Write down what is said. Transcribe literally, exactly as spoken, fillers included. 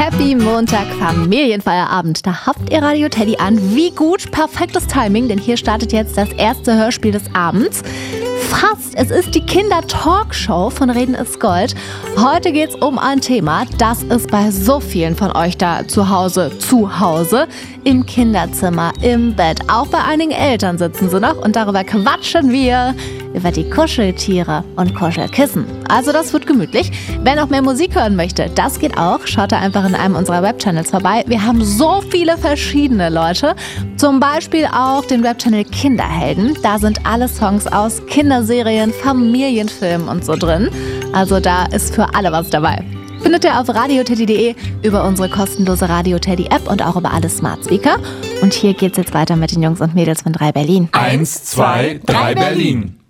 Happy Montag, Familienfeierabend. Da habt ihr Radio Teddy an. Wie gut, perfektes Timing, denn hier startet jetzt das erste Hörspiel des Abends. Fast, es ist die Kinder-Talkshow von Reden ist Gold. Heute geht's um ein Thema, das ist bei so vielen von euch da zu Hause, zu Hause, im Kinderzimmer, im Bett. Auch bei einigen Eltern sitzen sie noch und darüber quatschen wir über die Kuscheltiere und Kuschelkissen. Also das wird gemütlich. Wer noch mehr Musik hören möchte, das geht auch. Schaut da einfach in einem unserer Webchannels vorbei. Wir haben so viele verschiedene Leute. Zum Beispiel auch den Webchannel Kinderhelden. Da sind alle Songs aus Kinderserien, Familienfilmen und so drin. Also da ist für alle was dabei. Findet ihr auf radioteddy punkt de, über unsere kostenlose Radio Teddy App und auch über alle Smart Speaker. Und hier geht's jetzt weiter mit den Jungs und Mädels von drei Berlin. Eins, zwei, drei Berlin.